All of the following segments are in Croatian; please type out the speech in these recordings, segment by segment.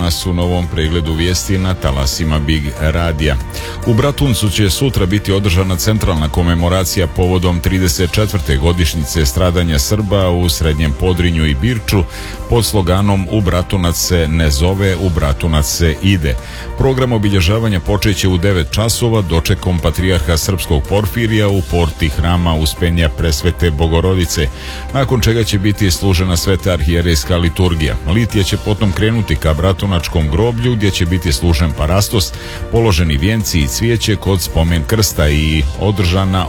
danas u novom pregledu vijesti na talasima Big Radija. U Bratuncu će sutra biti održana centralna komemoracija povodom 34. godišnjice stradanja Srba u Srednjem Podrinju i Birču pod sloganom "U Bratunac se ne zove, u Bratunac se ide". Program obilježavanja počeće u 9 časova dočekom patrijarha srpskog Porfirija u porti hrama Uspenja Presvete Bogorodice, nakon čega će biti služena sveta arhijerejska liturgija. Litija će potom krenuti ka Bratunačkom groblju gdje će biti služen parastos, položeni vijenci i cvijeće kod spomen krsta i održana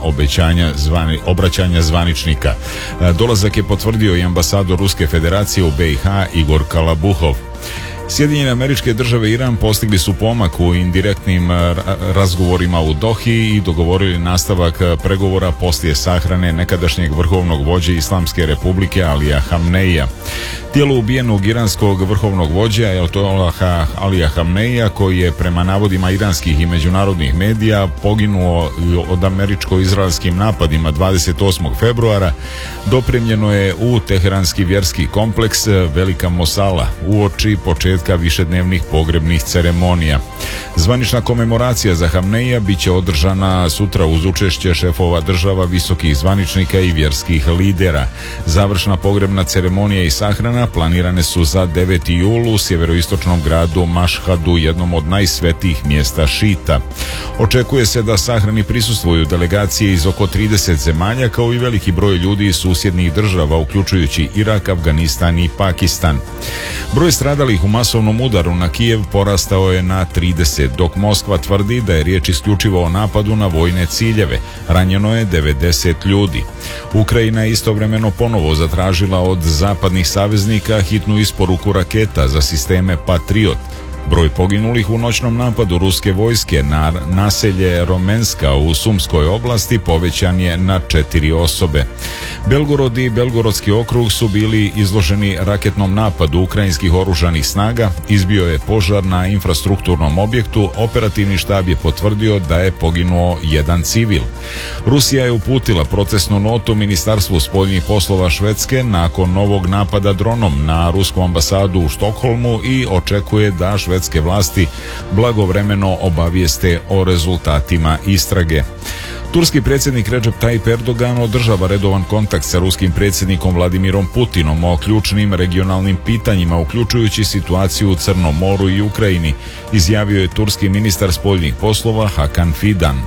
obraćanja zvaničnika. Dolazak je potvrdio i ambasador Ruske federacije u BiH Igor Kalabuhov. Sjedinjene Američke Države i Iran postigli su pomak u indirektnim razgovorima u Dohi i dogovorili nastavak pregovora poslije sahrane nekadašnjeg vrhovnog vođe Islamske republike Alija Hamneija. Tijelo ubijenog iranskog vrhovnog vođa Ajatollaha Alija Hamneija, koji je prema navodima iranskih i međunarodnih medija poginuo od američko-izraelskim napadima 28. februara, dopremljeno je u teheranski vjerski kompleks Velika Mosala uoči početka višednevnih pogrebnih ceremonija. Zvanična komemoracija za Hamneija bit će održana sutra uz učešće šefova država, visokih zvaničnika i vjerskih lidera. Završna pogrebna ceremonija i sahrana planirane su za 9. jul u sjeveroistočnom gradu Mašhadu, jednom od najsvetijih mjesta šita. Očekuje se da sahrani prisustvuju delegacije iz oko 30 zemalja, kao i veliki broj ljudi iz susjednih država, uključujući Irak, Afganistan i Pakistan. Broj stradalih u masovnom udaru na Kijev porastao je na 30, dok Moskva tvrdi da je riječ isključivo o napadu na vojne ciljeve. Ranjeno je 90 ljudi. Ukrajina je istovremeno ponovo zatražila od zapadnih saveznika hitnu isporuku raketa za sisteme Patriot. Broj poginulih u noćnom napadu ruske vojske na naselje Romenska u Sumskoj oblasti povećan je na 4 osobe. Belgorod i Belgorodski okrug su bili izloženi raketnom napadu ukrajinskih oružanih snaga, izbio je požar na infrastrukturnom objektu, operativni štab je potvrdio da je poginuo jedan civil. Rusija je uputila protestnu notu Ministarstvu spoljnih poslova Švedske nakon novog napada dronom na rusku ambasadu u Štokholmu i očekuje da švedske vlasti blagovremeno obavijeste o rezultatima istrage. Turski predsjednik Recep Tayyip Erdogan održava redovan kontakt sa ruskim predsjednikom Vladimirom Putinom o ključnim regionalnim pitanjima, uključujući situaciju u Crnom moru i Ukrajini, izjavio je turski ministar spoljnih poslova Hakan Fidan.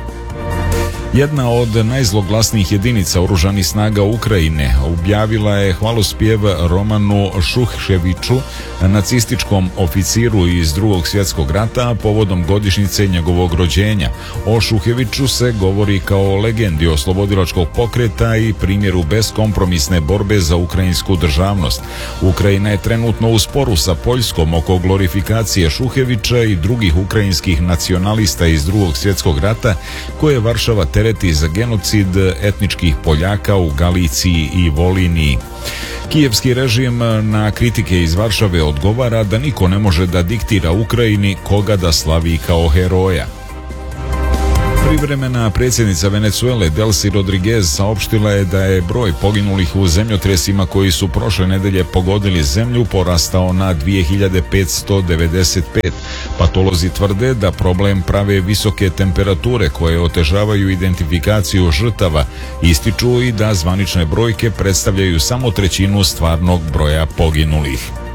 Jedna od najzloglasnijih jedinica oružanih snaga Ukrajine objavila je hvalospjev Romanu Šuhševiću, nacističkom oficiru iz Drugog svjetskog rata, povodom godišnjice njegovog rođenja. O Šuhševiću se govori kao o legendi oslobodilačkog pokreta i primjeru beskompromisne borbe za ukrajinsku državnost. Ukrajina je trenutno u sporu sa Poljskom oko glorifikacije Šuhševića i drugih ukrajinskih nacionalista iz Drugog svjetskog rata, koje Varšava tereti za genocid etničkih Poljaka u Galiciji i Voliniji. Kijevski režim na kritike iz Varšave odgovara da niko ne može da diktira Ukrajini koga da slavi kao heroja. Privremena predsjednica Venezuele Delcy Rodriguez saopštila je da je broj poginulih u zemljotresima koji su prošle nedelje pogodili zemlju porastao na 2595. Patolozi tvrde da problem prave visoke temperature koje otežavaju identifikaciju žrtava, ističu i da zvanične brojke predstavljaju samo trećinu stvarnog broja poginulih.